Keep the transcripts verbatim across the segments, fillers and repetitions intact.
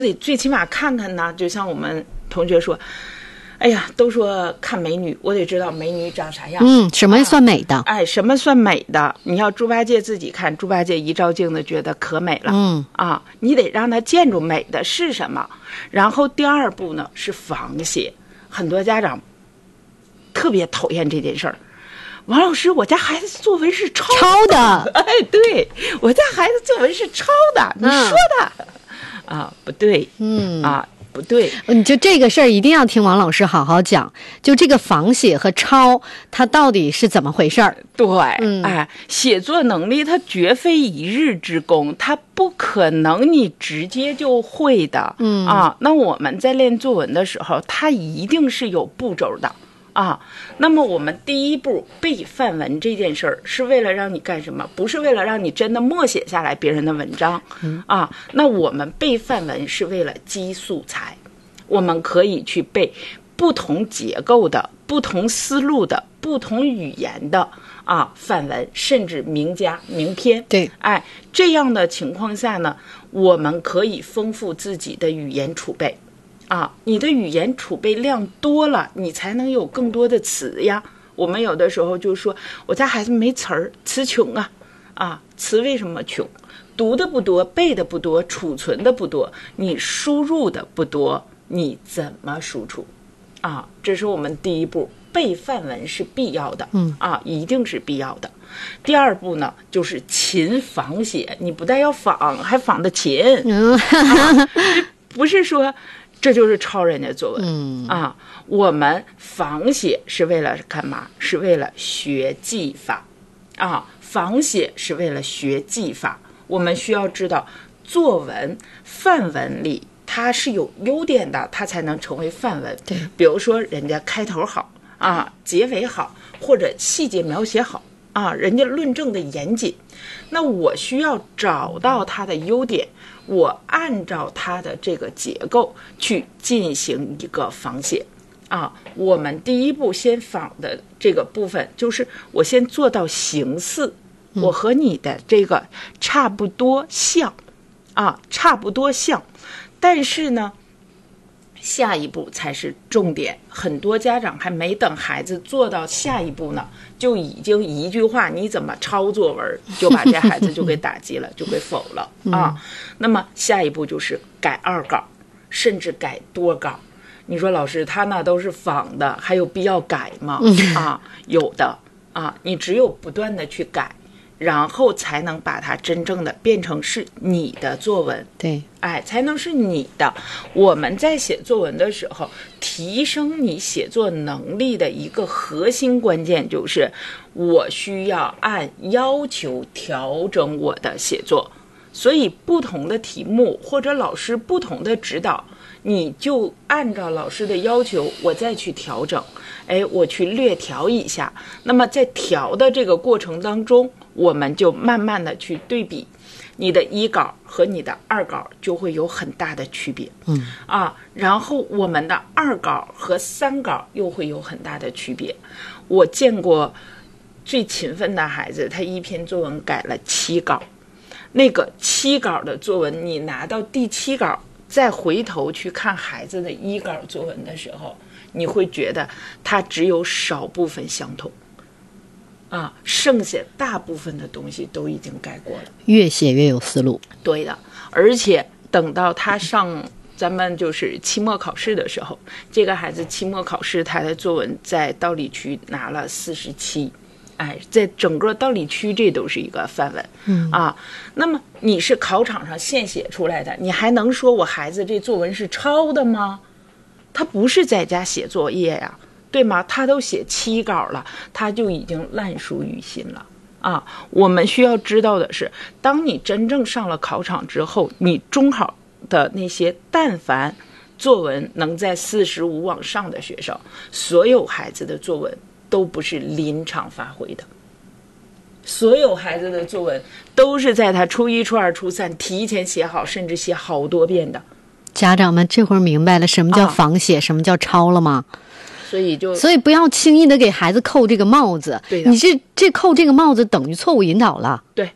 得最起码看看呢，就像我们同学说，哎呀，都说看美女，我得知道美女长啥样。 嗯，什么算美的？ 啊、哎，什么算美的？你要猪八戒自己看，猪八戒一照镜子觉得可美了。 嗯啊，你得让他见着美的是什么。然后第二步呢是仿写，很多家长特别讨厌这件事儿。王老师，我家孩子作文是抄抄的。 哎，对，我家孩子作文是抄的，你说的、嗯、啊，不对， 嗯啊。不对， 你就这个事儿一定要听王老师好好讲，就这个仿写和抄它到底是怎么回事儿。 对、 嗯、 哎，写作能力它绝非一日之功，它不可能你直接就会的。 嗯啊，那我们在练作文的时候，它一定是有步骤的啊。那么我们第一步背范文这件事儿是为了让你干什么？不是为了让你真的默写下来别人的文章、嗯、啊。那我们背范文是为了积素材，我们可以去背不同结构的、不同思路的、不同语言的啊范文，甚至名家名篇。 对， 哎，这样的情况下呢，我们可以丰富自己的语言储备。啊，你的语言储备量多了，你才能有更多的词呀。我们有的时候就说，我家孩子没词儿，词穷啊。啊，词为什么穷？读的不多，背的不多，储存的不多，你输入的不多，你怎么输出？啊，这是我们第一步，背范文是必要的。 嗯， 啊，一定是必要的。第二步呢，就是勤仿写，你不但要仿，还仿的勤。 嗯， 啊、不是说。这就是抄人家作文、 嗯、 啊！我们仿写是为了干嘛？是为了学技法啊！仿写是为了学技法。我们需要知道，作文范文里它是有优点的，它才能成为范文。 对， 比如说人家开头好啊，结尾好，或者细节描写好啊，人家论证的严谨。那我需要找到它的优点。我按照它的这个结构去进行一个仿写啊。我们第一步先仿的这个部分，就是我先做到形似，我和你的这个差不多像啊，差不多像。但是呢，下一步才是重点。很多家长还没等孩子做到下一步呢，就已经一句话你怎么抄作文，就把这孩子就给打击了，就给否了啊。那么下一步就是改二稿，甚至改多稿。你说老师他那都是仿的，还有必要改吗？啊，有的啊，你只有不断的去改，然后才能把它真正的变成是你的作文。 对， 哎，才能是你的。我们在写作文的时候，提升你写作能力的一个核心关键就是，我需要按要求调整我的写作。所以不同的题目或者老师不同的指导，你就按照老师的要求我再去调整，哎，我去略调一下。那么在调的这个过程当中，我们就慢慢的去对比，你的一稿和你的二稿就会有很大的区别。 嗯啊，然后我们的二稿和三稿又会有很大的区别。我见过最勤奋的孩子，他一篇作文改了七稿。那个七稿的作文，你拿到第七稿再回头去看孩子的一稿作文的时候，你会觉得它只有少部分相同啊，剩下大部分的东西都已经改过了。 越写越有思路。 对的，而且等到他上咱们就是期末考试的时候，这个孩子期末考试他的作文在道理区拿了四十七。哎，在整个道理区这都是一个范文。 嗯啊，那么你是考场上现写出来的，你还能说我孩子这作文是抄的吗？他不是在家写作业呀，对吗？他都写七稿了，他就已经烂熟于心了啊。我们需要知道的是，当你真正上了考场之后，你中考的那些但凡作文能在四十五往上的学生，所有孩子的作文都不是临场发挥的，所有孩子的作文都是在他初一、初二、初三提前写好，甚至写好多遍的。 家长们这会儿明白了什么叫仿写、啊、什么叫抄了吗？ 所以就所以不要轻易的给孩子扣这个帽子。 对的， 你这这扣这个帽子等于错误引导了。 对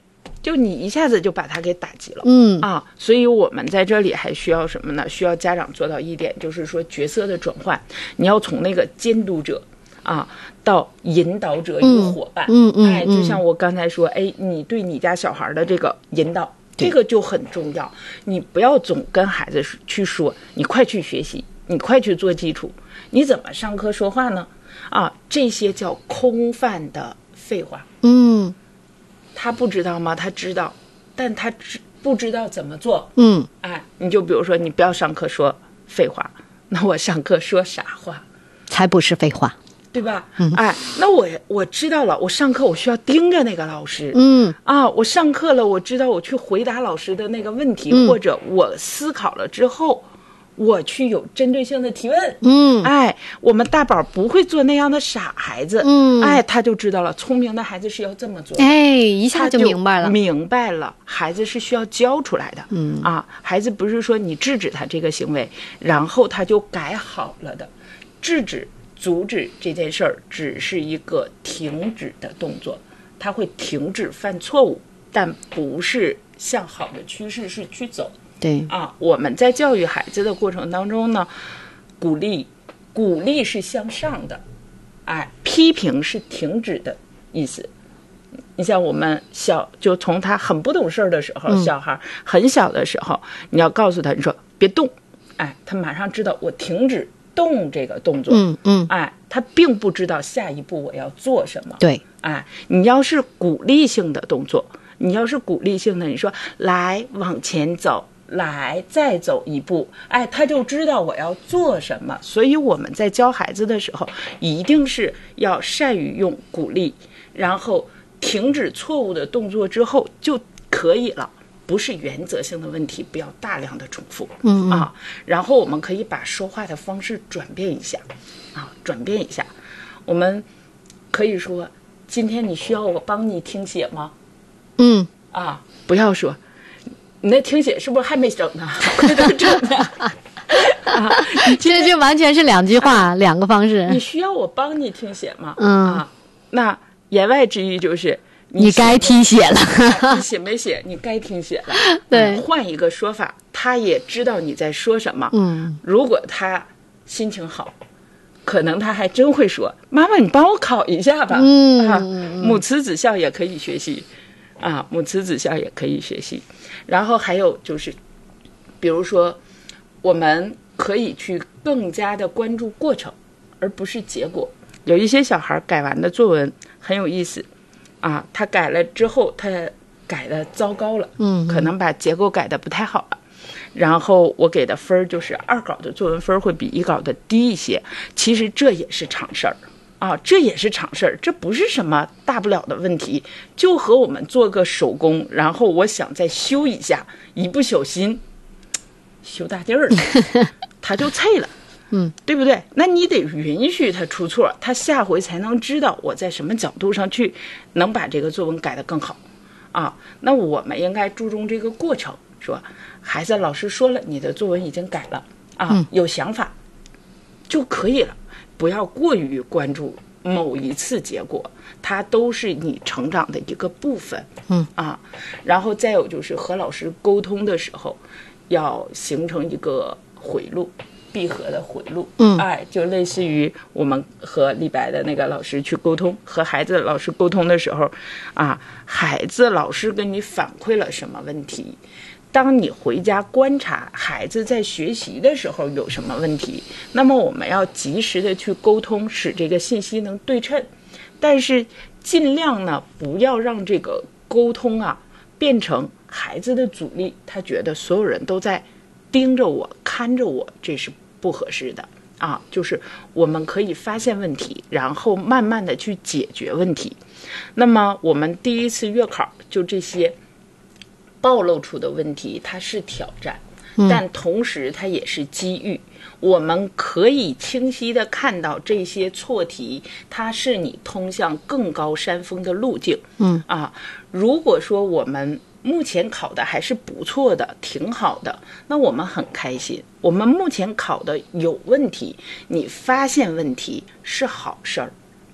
就你一下子就把他给打击了。 嗯啊，所以我们在这里还需要什么呢？需要家长做到一点，就是说角色的转换，你要从那个监督者啊到引导者与伙伴。 嗯嗯， 哎，就像我刚才说，哎，你对你家小孩的这个引导，这个就很重要。你不要总跟孩子去说，你快去学习，你快去做基础，你怎么上课说话呢？啊，这些叫空泛的废话。 嗯， 他不知道吗？他知道，但他知不知道怎么做。 嗯， 哎，你就比如说，你不要上课说废话，那我上课说啥话？ 才不是废话， 对吧？嗯，哎，那我我知道了，我上课我需要盯着那个老师。 嗯啊，我上课了，我知道我去回答老师的那个问题， 嗯或者我思考了之后。我去有针对性的提问， 嗯， 哎，我们大宝不会做那样的傻孩子， 嗯， 哎，他就知道了，聪明的孩子是要这么做的， 哎，一下就明白了， 明白了，孩子是需要教出来的，嗯啊，孩子不是说你制止他这个行为，然后他就改好了的，制止、阻止这件事儿只是一个停止的动作，他会停止犯错误，但不是向好的趋势是去走。 对啊，我们在教育孩子的过程当中呢，鼓励，鼓励是向上的，哎，批评是停止的意思。你像我们小，就从他很不懂事儿的时候，嗯、小孩很小的时候，你要告诉他，你说别动，哎，他马上知道我停止动这个动作， 嗯嗯， 哎，他并不知道下一步我要做什么。 对， 哎，你要是鼓励性的动作，你要是鼓励性的，你说来往前走。来，再走一步，哎，他就知道我要做什么。所以我们在教孩子的时候，一定是要善于用鼓励，然后停止错误的动作之后就可以了，不是原则性的问题，不要大量的重复， 嗯啊。然后我们可以把说话的方式转变一下，啊，转变一下。我们可以说，今天你需要我帮你听写吗？ 嗯， 啊，不要说。你那听写是不是还没整呢？快点整呢！啊， 这就完全是两句话，啊、两个方式。 你需要我帮你听写吗？ 嗯， 啊，那言外之意就是你该听写了， 你写没写？你该听写了。 对， 换、嗯、一个说法，他也知道你在说什么。 嗯， 如果他心情好，可能他还真会说：“妈妈，你帮我考一下吧。” 嗯， 啊，母慈子孝也可以学习。啊，母慈子孝也可以学习。然后还有就是，比如说，我们可以去更加的关注过程，而不是结果。有一些小孩改完的作文很有意思，啊，他改了之后，他改的糟糕了， 嗯， 可能把结构改的不太好了。然后我给的分就是二稿的作文分会比一稿的低一些，其实这也是常事儿。啊，这也是常事儿，这不是什么大不了的问题，就和我们做个手工，然后我想再修一下，一不小心修大地儿了，他就脆了， 嗯， 对不对？那你得允许他出错，他下回才能知道我在什么角度上去能把这个作文改得更好啊。那我们应该注重这个过程，说孩子，老师说了，你的作文已经改了啊， 嗯、 有想法就可以了。不要过于关注某一次结果，它都是你成长的一个部分。 嗯啊，然后再有就是和老师沟通的时候，要形成一个回路，闭合的回路。 嗯， 哎，就类似于我们和李白的那个老师去沟通，和孩子老师沟通的时候，啊，孩子老师跟你反馈了什么问题？当你回家观察孩子在学习的时候有什么问题，那么我们要及时的去沟通，使这个信息能对称，但是尽量呢不要让这个沟通啊变成孩子的阻力，他觉得所有人都在盯着我看着我，这是不合适的啊。就是我们可以发现问题，然后慢慢的去解决问题。那么我们第一次月考就这些暴露出的问题，它是挑战，但同时它也是机遇。我们可以清晰地看到这些错题，它是你通向更高山峰的路径。 嗯啊，如果说我们目前考的还是不错的，挺好的，那我们很开心。我们目前考的有问题，你发现问题是好事儿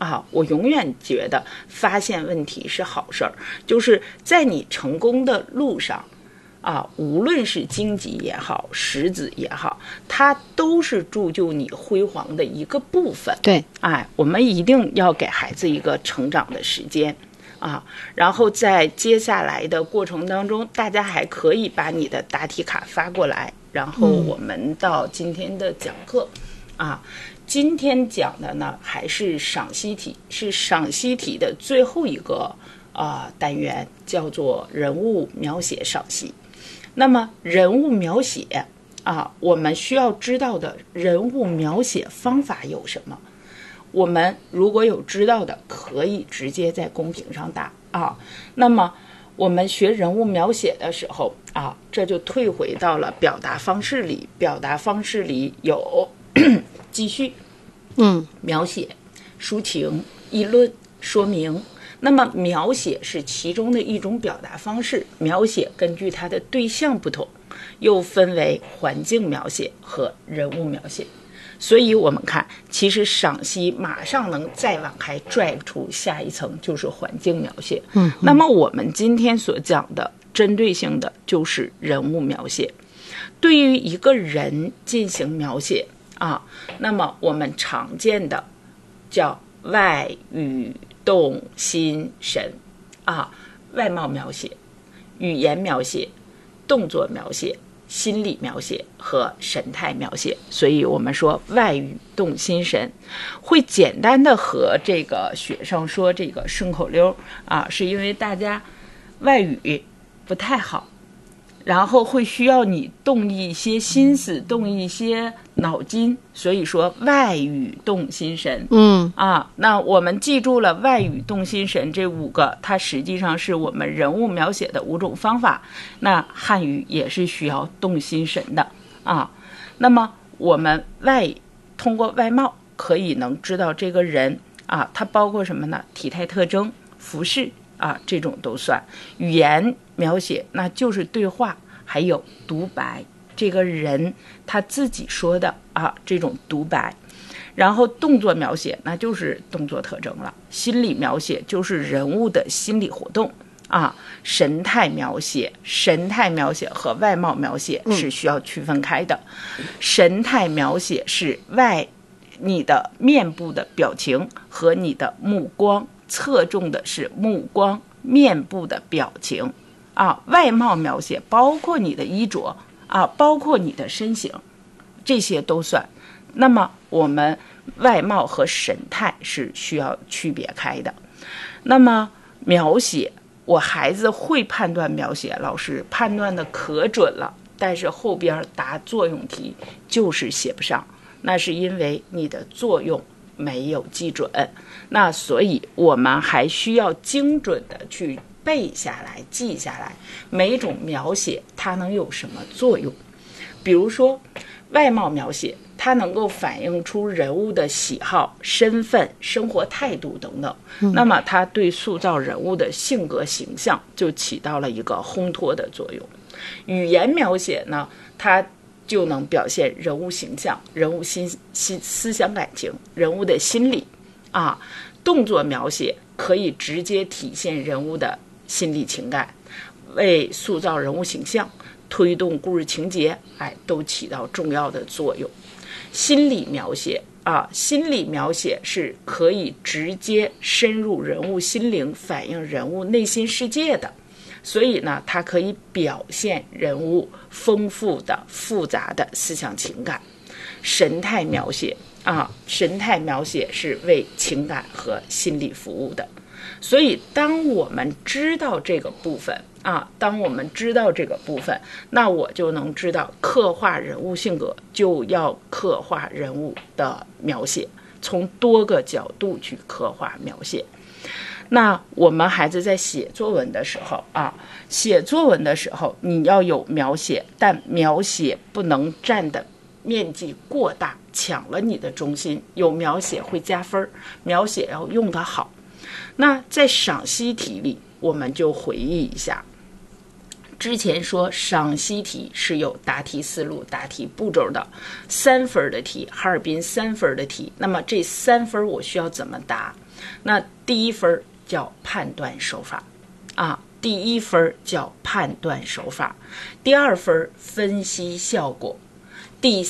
啊，我永远觉得发现问题是好事儿，就是在你成功的路上啊，无论是荆棘也好，石子也好，它都是铸就你辉煌的一个部分。 对， 哎，我们一定要给孩子一个成长的时间啊，然后在接下来的过程当中，大家还可以把你的答题卡发过来，然后我们到今天的讲课、嗯、啊。今天讲的呢还是赏析题，是赏析题的最后一个啊、呃、单元，叫做人物描写赏析。那么人物描写啊，我们需要知道的人物描写方法有什么？我们如果有知道的，可以直接在公屏上打啊。那么我们学人物描写的时候啊，这就退回到了表达方式里，表达方式里有记叙、 嗯， 描写、抒情、议论、说明。那么描写是其中的一种表达方式，描写根据它的对象不同，又分为环境描写和人物描写。所以我们看，其实赏析马上能再往开拽出下一层，就是环境描写。 嗯， 那么我们今天所讲的针对性的就是人物描写。对于一个人进行描写啊，那么我们常见的叫外语动心神啊，外貌描写、语言描写、动作描写、心理描写和神态描写。所以我们说外语动心神，会简单的和这个学生说这个顺口溜啊，是因为大家外语不太好，然后会需要你动一些心思，动一些脑筋，所以说外语动心神。 嗯啊，那我们记住了外语动心神这五个，它实际上是我们人物描写的五种方法。那汉语也是需要动心神的啊。那么我们外通过外貌可以能知道这个人啊，它包括什么呢？体态特征、服饰啊，这种都算。语言描写那就是对话，还有独白，这个人他自己说的啊，这种独白。然后动作描写那就是动作特征了，心理描写就是人物的心理活动啊，神态描写，神态描写和外貌描写是需要区分开的。嗯、神态描写是外你的面部的表情和你的目光，侧重的是目光、面部的表情啊。外貌描写包括你的衣着啊，包括你的身形，这些都算。那么我们外貌和神态是需要区别开的。那么描写，我孩子会判断描写，老师判断的可准了，但是后边答作用题就是写不上，那是因为你的作用没有记准。那所以我们还需要精准的去背下来、记下来每种描写它能有什么作用。比如说外貌描写，它能够反映出人物的喜好、身份、生活态度等等、嗯、那么它对塑造人物的性格形象就起到了一个烘托的作用。语言描写呢，它就能表现人物形象、人物心心思想感情、人物的心理啊。动作描写可以直接体现人物的心理情感，为塑造人物形象、推动故事情节，哎，都起到重要的作用。心理描写啊，心理描写是可以直接深入人物心灵，反映人物内心世界的，所以呢，它可以表现人物丰富的、复杂的思想情感。神态描写啊，神态描写是为情感和心理服务的。所以当我们知道这个部分啊，当我们知道这个部分，那我就能知道刻画人物性格就要刻画人物的描写，从多个角度去刻画描写。那我们孩子在写作文的时候啊，写作文的时候你要有描写，但描写不能占的面积过大，抢了你的中心。有描写会加分，描写要用得好。那在赏析题里，我们就回忆一下，之前说赏析题是有答题思路、答题步骤的，三分的题，哈尔滨三分的题，那么这三分我需要怎么答？ 那第一分叫判断手法啊，第一分叫判断手法，第二分分析效果，第